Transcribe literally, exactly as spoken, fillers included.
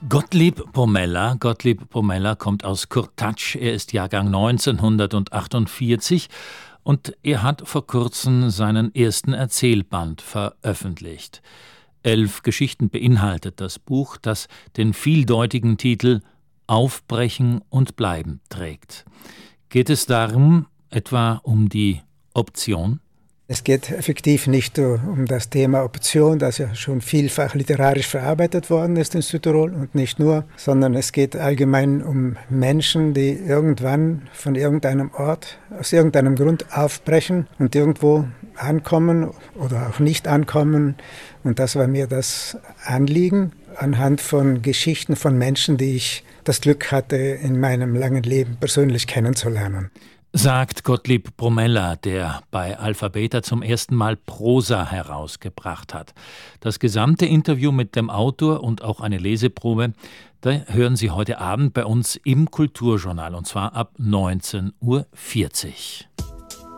Gottlieb Pomella. Gottlieb Pomella kommt aus Kurtatsch. Er ist Jahrgang neunzehnhundertachtundvierzig und er hat vor kurzem seinen ersten Erzählband veröffentlicht. Elf Geschichten beinhaltet das Buch, das den vieldeutigen Titel Aufbrechen und Bleiben trägt. Geht es darum, etwa um die Option? Es geht effektiv nicht um das Thema Option, das ja schon vielfach literarisch verarbeitet worden ist in Südtirol und nicht nur, sondern es geht allgemein um Menschen, die irgendwann von irgendeinem Ort aus irgendeinem Grund aufbrechen und irgendwo ankommen oder auch nicht ankommen. Und das war mir das Anliegen, anhand von Geschichten von Menschen, die ich das Glück hatte, in meinem langen Leben persönlich kennenzulernen. Sagt Gottlieb Pomella, der bei Alphabeta zum ersten Mal Prosa herausgebracht hat. Das gesamte Interview mit dem Autor und auch eine Leseprobe, da hören Sie heute Abend bei uns im Kulturjournal, und zwar ab neunzehn Uhr vierzig.